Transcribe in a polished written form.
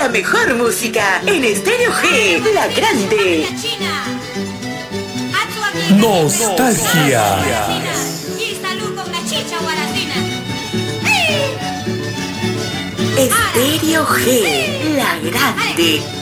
La mejor música en Estéreo G, la grande. Nostalgia. Estéreo G, la grande.